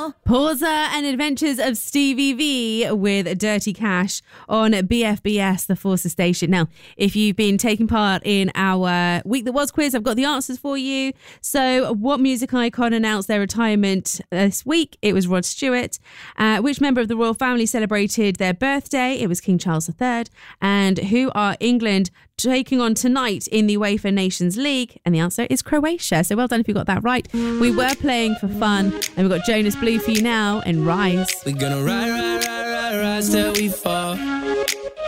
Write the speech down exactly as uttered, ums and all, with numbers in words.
Pausa and Adventures of Stevie V with Dirty Cash on B F B S, the Forces Station. Now, if you've been taking part in our Week That Was quiz, I've got the answers for you. So, what music icon announced their retirement this week? It was Rod Stewart. Uh, which member of the royal family celebrated their birthday? It was King Charles the Third. And who are England taking on tonight in the UEFA Nations League? And the answer is Croatia. So well done if you got that right. We were playing for fun, and we've got Jonas Blue for you now and Rise. We're gonna ride, ride, ride, ride, rise till we fall.